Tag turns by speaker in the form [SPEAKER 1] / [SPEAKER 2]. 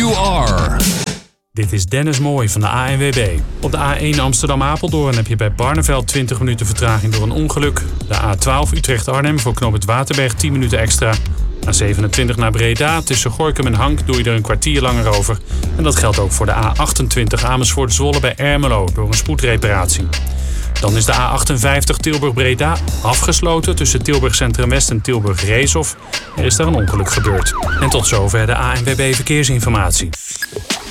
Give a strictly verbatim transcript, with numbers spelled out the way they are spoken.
[SPEAKER 1] you are.
[SPEAKER 2] Dit is Dennis Mooij van de A N W B. Op de A één Amsterdam-Apeldoorn heb je bij Barneveld twintig minuten vertraging door een ongeluk. De A twaalf Utrecht-Arnhem voor knooppunt Waterberg tien minuten extra. A zevenentwintig naar Breda tussen Gorinchem en Hank doe je er een kwartier langer over. En dat geldt ook voor de A achtentwintig Amersfoort-Zwolle bij Ermelo door een spoedreparatie. Dan is de A achtenvijftig Tilburg-Breda afgesloten tussen Tilburg Centrum West en Tilburg-Reeshof. Er is daar een ongeluk gebeurd. En tot zover de A N W B Verkeersinformatie.